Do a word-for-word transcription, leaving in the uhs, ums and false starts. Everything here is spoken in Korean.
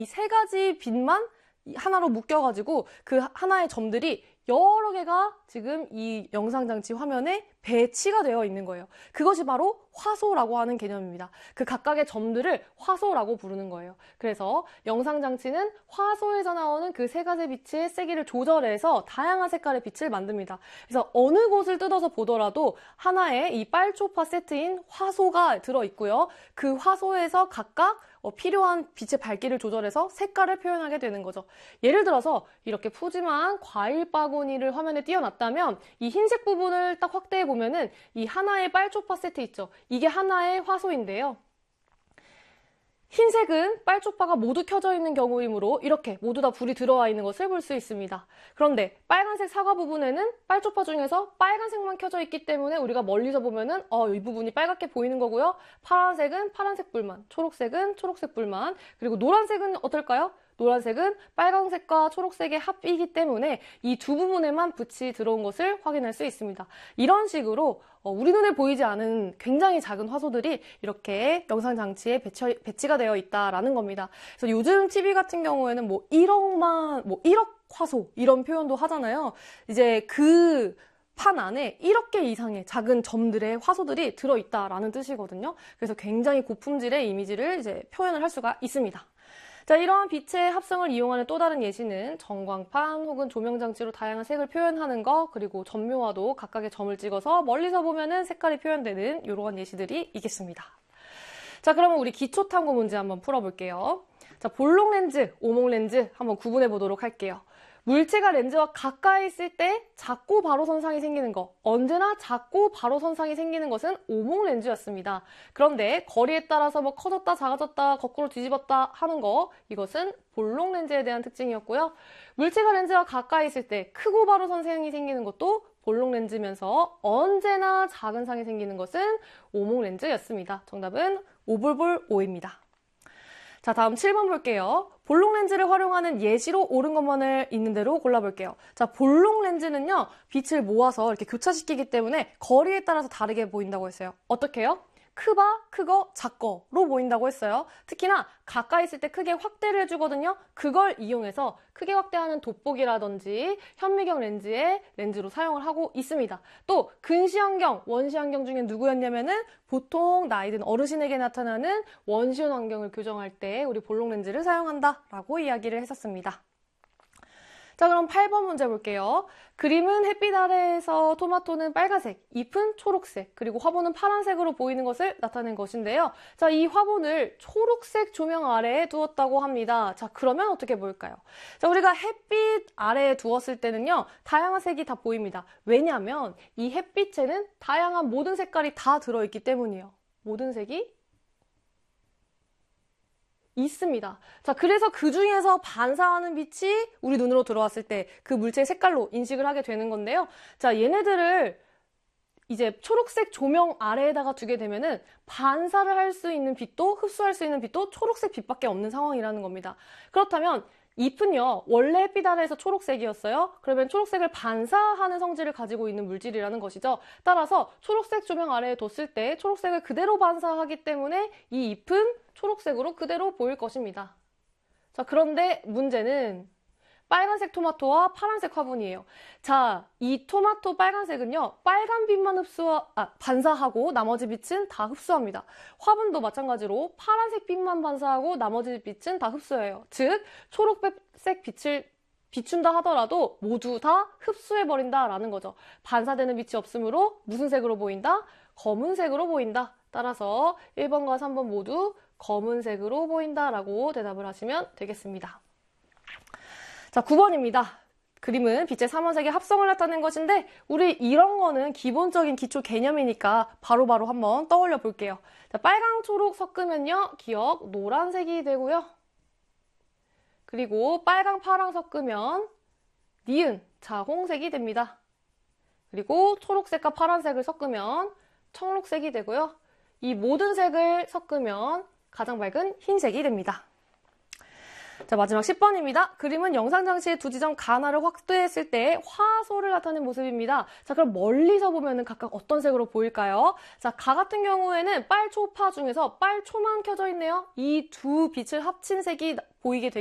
이 세 가지 빛만 하나로 묶여가지고 그 하나의 점들이 여러 개가 지금 이 영상장치 화면에 배치가 되어 있는 거예요. 그것이 바로 화소라고 하는 개념입니다. 그 각각의 점들을 화소라고 부르는 거예요. 그래서 영상장치는 화소에서 나오는 그 세 가지 빛의 세기를 조절해서 다양한 색깔의 빛을 만듭니다. 그래서 어느 곳을 뜯어서 보더라도 하나의 이 빨초파 세트인 화소가 들어있고요. 그 화소에서 각각 어, 필요한 빛의 밝기를 조절해서 색깔을 표현하게 되는 거죠. 예를 들어서 이렇게 푸짐한 과일 바구니를 화면에 띄워놨다면 이 흰색 부분을 딱 확대해 보면은 이 하나의 빨초파 세트 있죠. 이게 하나의 화소인데요. 흰색은 빨초파가 모두 켜져 있는 경우이므로 이렇게 모두 다 불이 들어와 있는 것을 볼 수 있습니다. 그런데 빨간색 사과 부분에는 빨초파 중에서 빨간색만 켜져 있기 때문에 우리가 멀리서 보면은 어, 이 부분이 빨갛게 보이는 거고요. 파란색은 파란색 불만, 초록색은 초록색 불만, 그리고 노란색은 어떨까요? 노란색은 빨간색과 초록색의 합이기 때문에 이 두 부분에만 빛이 들어온 것을 확인할 수 있습니다. 이런 식으로 우리 눈에 보이지 않은 굉장히 작은 화소들이 이렇게 영상 장치에 배치, 배치가 되어 있다라는 겁니다. 그래서 요즘 티비 같은 경우에는 뭐 일억만, 뭐 일억 화소 이런 표현도 하잖아요. 이제 그 판 안에 일억 개 이상의 작은 점들의 화소들이 들어있다라는 뜻이거든요. 그래서 굉장히 고품질의 이미지를 이제 표현을 할 수가 있습니다. 자, 이러한 빛의 합성을 이용하는 또 다른 예시는 전광판 혹은 조명장치로 다양한 색을 표현하는 거, 그리고 점묘화도 각각의 점을 찍어서 멀리서 보면은 색깔이 표현되는 이러한 예시들이 있겠습니다. 자, 그러면 우리 기초탐구 문제 한번 풀어볼게요. 자, 볼록 렌즈, 오목 렌즈 한번 구분해 보도록 할게요. 물체가 렌즈와 가까이 있을 때 작고 바로 선상이 생기는 거, 언제나 작고 바로 선상이 생기는 것은 오목 렌즈였습니다. 그런데 거리에 따라서 뭐 커졌다 작아졌다 거꾸로 뒤집었다 하는 거, 이것은 볼록 렌즈에 대한 특징이었고요. 물체가 렌즈와 가까이 있을 때 크고 바로 선상이 생기는 것도 볼록 렌즈면서 언제나 작은 상이 생기는 것은 오목 렌즈였습니다. 정답은 오불볼 오입니다. 자, 다음 칠 번 볼게요. 볼록 렌즈를 활용하는 예시로 옳은 것만을 있는 대로 골라볼게요. 자, 볼록 렌즈는요, 빛을 모아서 이렇게 교차시키기 때문에 거리에 따라서 다르게 보인다고 했어요. 어떻게 해요? 크바, 크거, 작거로 보인다고 했어요. 특히나 가까이 있을 때 크게 확대를 해주거든요. 그걸 이용해서 크게 확대하는 돋보기라든지 현미경 렌즈의 렌즈로 사용을 하고 있습니다. 또 근시안경, 원시안경 중에 누구였냐면은 보통 나이 든 어르신에게 나타나는 원시온 안경을 교정할 때 우리 볼록 렌즈를 사용한다라고 이야기를 했었습니다. 자, 그럼 팔 번 문제 볼게요. 그림은 햇빛 아래에서 토마토는 빨간색, 잎은 초록색, 그리고 화분은 파란색으로 보이는 것을 나타낸 것인데요. 자, 이 화분을 초록색 조명 아래에 두었다고 합니다. 자, 그러면 어떻게 보일까요? 자, 우리가 햇빛 아래에 두었을 때는요, 다양한 색이 다 보입니다. 왜냐하면 이 햇빛에는 다양한 모든 색깔이 다 들어있기 때문이에요. 모든 색이 있습니다. 자, 그래서 그 중에서 반사하는 빛이 우리 눈으로 들어왔을 때 그 물체의 색깔로 인식을 하게 되는 건데요. 자, 얘네들을 이제 초록색 조명 아래에다가 두게 되면은 반사를 할 수 있는 빛도 흡수할 수 있는 빛도 초록색 빛밖에 없는 상황이라는 겁니다. 그렇다면 잎은요, 원래 햇빛 아래에서 초록색이었어요. 그러면 초록색을 반사하는 성질을 가지고 있는 물질이라는 것이죠. 따라서 초록색 조명 아래에 뒀을 때 초록색을 그대로 반사하기 때문에 이 잎은 초록색으로 그대로 보일 것입니다. 자, 그런데 문제는 빨간색 토마토와 파란색 화분이에요. 자, 이 토마토 빨간색은요, 빨간 빛만 흡수하, 아, 반사하고 나머지 빛은 다 흡수합니다. 화분도 마찬가지로 파란색 빛만 반사하고 나머지 빛은 다 흡수해요. 즉, 초록색 빛을 비춘다 하더라도 모두 다 흡수해버린다라는 거죠. 반사되는 빛이 없으므로 무슨 색으로 보인다? 검은색으로 보인다. 따라서 일 번과 삼 번 모두 검은색으로 보인다라고 대답을 하시면 되겠습니다. 자, 구 번입니다. 그림은 빛의 삼원색의 합성을 나타낸 것인데 우리 이런 거는 기본적인 기초 개념이니까 바로바로 바로 한번 떠올려 볼게요. 자, 빨강, 초록 섞으면요. 기억 노란색이 되고요. 그리고 빨강, 파랑 섞으면 니은 자홍색이 됩니다. 그리고 초록색과 파란색을 섞으면 청록색이 되고요. 이 모든 색을 섞으면 가장 밝은 흰색이 됩니다. 자, 마지막 십 번입니다. 그림은 영상 장치의 두 지점 가나를 확대했을 때의 화소를 나타낸 모습입니다. 자, 그럼 멀리서 보면은 각각 어떤 색으로 보일까요? 자, 가 같은 경우에는 빨초, 파 중에서 빨초만 켜져 있네요. 이 두 빛을 합친 색이 보이게 되겠습니다.